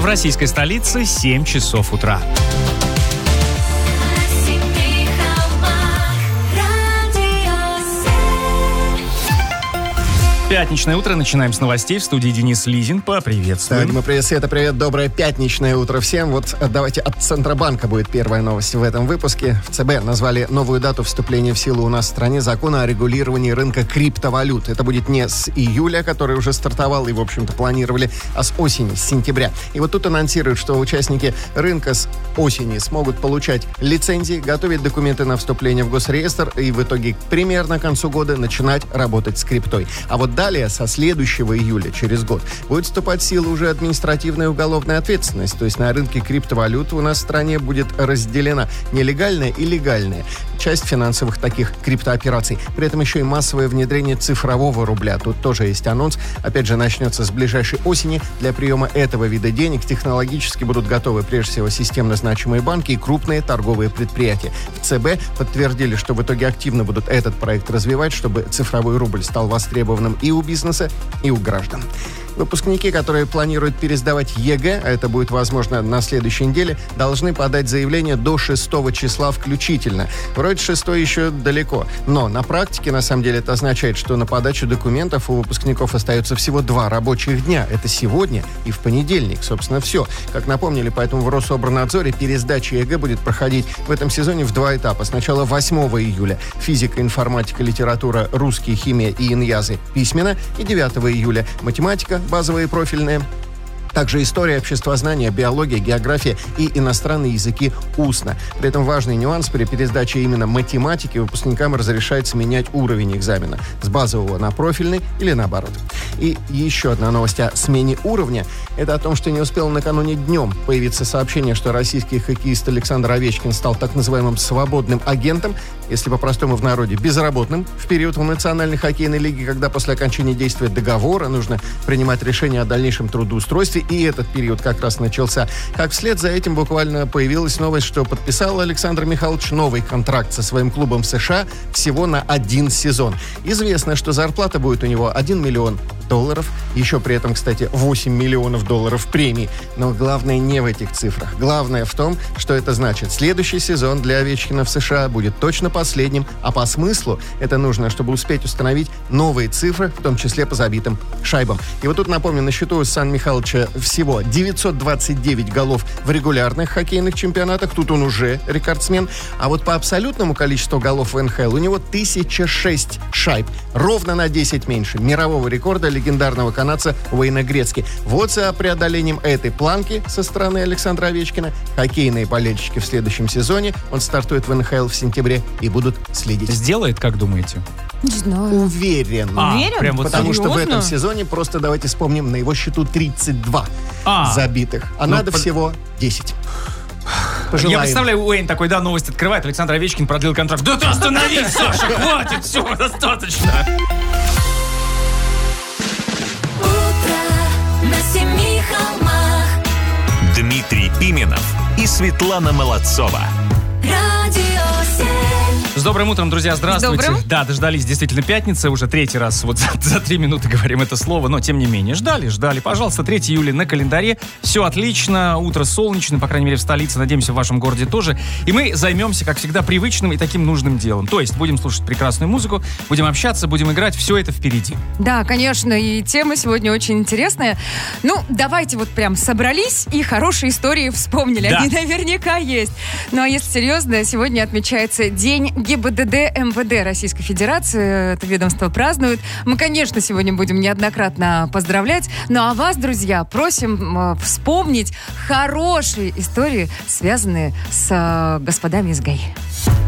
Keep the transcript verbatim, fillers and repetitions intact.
В российской столице семь часов утра. Пятничное утро. Начинаем с новостей. В студии Денис Лизин. Поприветствуем. Так, мы привет, Света, привет. Доброе пятничное утро всем. Вот давайте от Центробанка будет первая новость в этом выпуске. В ЦБ назвали новую дату вступления в силу у нас в стране закона о регулировании рынка криптовалют. Это будет не с июля, который уже стартовал и, в общем-то, планировали, а с осени, с сентября. И вот тут анонсируют, что участники рынка с осени смогут получать лицензии, готовить документы на вступление в госреестр и в итоге примерно к концу года начинать работать с криптой. А вот далее, со следующего июля, через год, будет вступать в силу уже административная и уголовная ответственность. То есть на рынке криптовалют у нас в стране будет разделена нелегальная и легальная часть финансовых таких криптоопераций. При этом еще и массовое внедрение цифрового рубля. Тут тоже есть анонс. Опять же, начнется с ближайшей осени. Для приема этого вида денег технологически будут готовы прежде всего системно значимые банки и крупные торговые предприятия. В ЦБ подтвердили, что в итоге активно будут этот проект развивать, чтобы цифровой рубль стал востребованным и у бизнеса, и у граждан. Выпускники, которые планируют пересдавать ЕГЭ, а это будет возможно на следующей неделе, должны подать заявление до шестого числа включительно. Вроде шестой еще далеко, но на практике, на самом деле, это означает, что на подачу документов у выпускников остается всего два рабочих дня. Это сегодня и в понедельник, собственно, все. Как напомнили, поэтому в Рособорнадзоре пересдача ЕГЭ будет проходить в этом сезоне в два этапа. Сначала восьмого июля физика, информатика, литература, русский, химия и иньязы письменно, и девятого июля математика, базовые профильные, также история, обществознание, биология, география и иностранные языки устно. При этом важный нюанс: при пересдаче именно математики выпускникам разрешается менять уровень экзамена с базового на профильный или наоборот. И еще одна новость о смене уровня. Это о том, что не успел накануне днем появиться сообщение, что российский хоккеист Александр Овечкин стал так называемым свободным агентом, если по-простому в народе безработным, в период в Национальной хоккейной лиге, когда после окончания действия договора нужно принимать решение о дальнейшем трудоустройстве, и этот период как раз начался. Как вслед за этим буквально появилась новость, что подписал Александр Михайлович новый контракт со своим клубом в США всего на один сезон. Известно, что зарплата будет у него один миллион долларов. Еще при этом, кстати, восемь миллионов долларов премий. Но главное не в этих цифрах. Главное в том, что это значит. Следующий сезон для Овечкина в США будет точно последним, а по смыслу это нужно, чтобы успеть установить новые цифры, в том числе по забитым шайбам. И вот тут, напомню, на счету у Сан Михайловича всего девятьсот двадцать девять голов в регулярных хоккейных чемпионатах. Тут он уже рекордсмен. А вот по абсолютному количеству голов в эн ха эл у него тысяча шесть шайб. Ровно на десять меньше мирового рекорда легендарного канадца Уэйна Грецки. Вот за преодолением этой планки со стороны Александра Овечкина хоккейные болельщики в следующем сезоне, он стартует в эн ха эл в сентябре, и будут следить. Сделает, как думаете? Не знаю. Уверен. А, Уверен? прям вот Потому серьезно? что в этом сезоне, просто давайте вспомним, на его счету тридцать два А. забитых, а Ну, надо под- всего десять. Я Пожелаем. представляю, Уэйн такой, да, новость открывает, Александр Овечкин продлил контракт. Да ты остановись, Саша, хватит, все, достаточно. Дмитрий Пименов и Светлана Молодцова. С добрым утром, друзья, здравствуйте. Добрым. Да, дождались, действительно, пятница. Уже третий раз вот за, за три минуты говорим это слово, но тем не менее. Ждали, ждали. Пожалуйста, третьего июля на календаре. Все отлично, утро солнечное, по крайней мере, в столице. Надеемся, в вашем городе тоже. И мы займемся, как всегда, привычным и таким нужным делом. То есть будем слушать прекрасную музыку, будем общаться, будем играть. Все это впереди. Да, конечно, и тема сегодня очень интересная. Ну, давайте вот прям собрались и хорошие истории вспомнили. Да. Они наверняка есть. Ну, а если серьезно, сегодня отмечается День гэ бэ дэ дэ эм вэ дэ Российской Федерации. Это ведомство празднует. Мы, конечно, сегодня будем неоднократно поздравлять. Ну, а вас, друзья, просим э, вспомнить хорошие истории, связанные с э, господами из гэ а и.